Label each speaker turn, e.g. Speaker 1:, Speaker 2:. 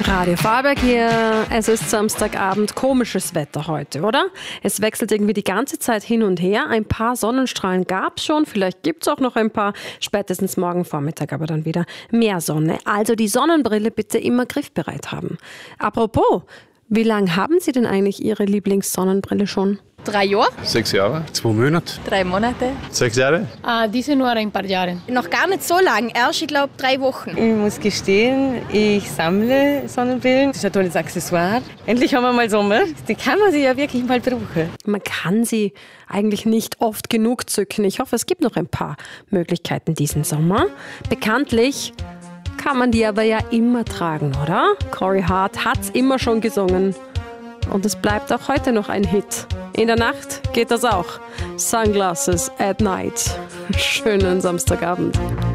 Speaker 1: Radio Vorarlberg hier. Es ist Samstagabend, komisches Wetter heute, oder? Es wechselt irgendwie die ganze Zeit hin und her. Ein paar Sonnenstrahlen gab es schon, vielleicht gibt es auch noch ein paar, spätestens morgen Vormittag aber dann wieder mehr Sonne. Also die Sonnenbrille bitte immer griffbereit haben. Apropos, wie lange haben Sie denn eigentlich Ihre Lieblingssonnenbrille schon?
Speaker 2: 3 Jahre.
Speaker 3: 6 Jahre.
Speaker 4: 2 Monate.
Speaker 2: 3 Monate.
Speaker 3: 6 Jahre.
Speaker 5: Diese nur ein paar Jahre.
Speaker 2: Noch gar nicht so lang, erst, ich glaube, 3 Wochen.
Speaker 6: Ich muss gestehen, ich sammle Sonnenbrillen. Das ist ein tolles Accessoire. Endlich haben wir mal Sommer. Die kann man sich ja wirklich mal brauchen.
Speaker 1: Man kann sie eigentlich nicht oft genug zücken. Ich hoffe, es gibt noch ein paar Möglichkeiten diesen Sommer. Bekanntlich kann man die aber ja immer tragen, oder? Corey Hart hat's immer schon gesungen. Und es bleibt auch heute noch ein Hit. In der Nacht geht das auch. Sunglasses at Night. Schönen Samstagabend.